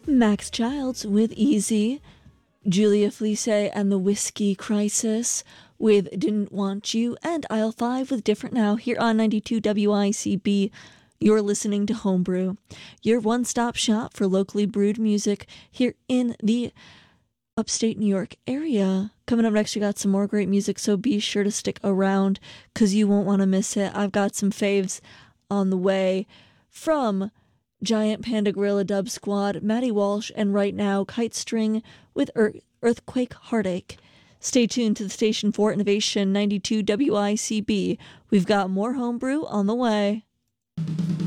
Max Childs with Easy, Julia Felice and the Whiskey Crisis with Didn't Want You, and Aisle 5 with Different Now here on 92 WICB. You're listening to Homebrew, your one-stop shop for locally brewed music here in the upstate New York area. Coming up next, we got some more great music, so be sure to stick around because you won't want to miss it. I've got some faves on the way from Giant Panda Gorilla Dub Squad, Maddie Walsh, and right now Kite String with Earthquake Heartache. Stay tuned to the station for Innovation 92 WICB. We've got more homebrew on the way.